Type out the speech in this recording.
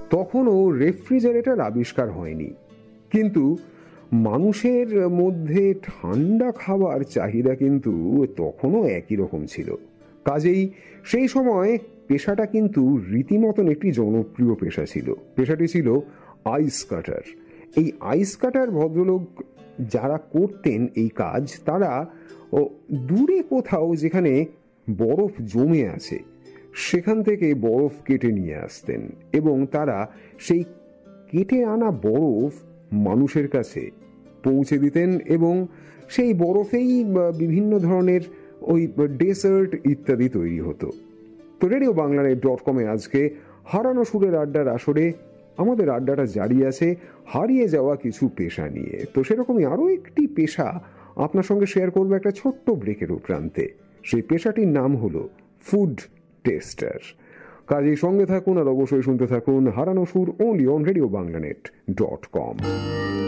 তখনও রেফ্রিজারেটর আবিষ্কার হয়নি, কিন্তু মানুষের মধ্যে ঠান্ডা খাবার চাহিদা কিন্তু তখনও একই রকম ছিল। কাজেই সেই সময় পেশাটা কিন্তু রীতিমতন একটি জনপ্রিয় পেশা ছিল। পেশাটি ছিল আইস কাটার। এই আইস কাটার ভদ্রলোক যারা করতেন এই কাজ, তারা দূরে কোথাও যেখানে বরফ জমে আছে সেখান থেকে বরফ কেটে নিয়ে আসতেন এবং তারা সেই কেটে আনা বরফ মানুষের কাছে পৌঁছে দিতেন এবং সেই বরফেই বিভিন্ন ধরনের ওই ডেসার্ট ইত্যাদি তৈরি হতো। তো রেডিও বাংলানেট.com আজকে হারানো সুরের আড্ডার আসরে আমাদের আড্ডাটা জারি আছে হারিয়ে যাওয়া কিছু পেশা নিয়ে। তো সেরকমই আরও একটি পেশা আপনার সঙ্গে শেয়ার করবো একটা ছোট্ট ব্রেকের প্রান্তে। সেই পেশাটির নাম হলো ফুড টেস্টার। কাজেই সঙ্গে থাকুন আর অবশ্যই শুনতে থাকুন হারানো সুর, only on রেডিও বাংলানেট.com।